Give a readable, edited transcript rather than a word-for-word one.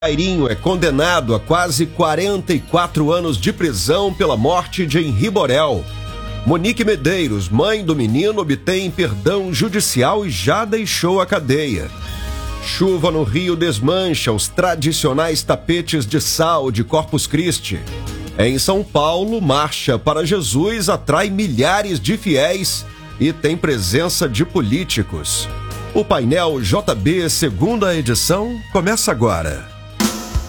Jairinho é condenado a quase 44 anos de prisão pela morte de Henri Borel. Monique Medeiros, mãe do menino, obtém perdão judicial e já deixou a cadeia. Chuva no Rio desmancha os tradicionais tapetes de sal de Corpus Christi. Em São Paulo, Marcha para Jesus atrai milhares de fiéis e tem presença de políticos. O painel JB, segunda edição, começa agora.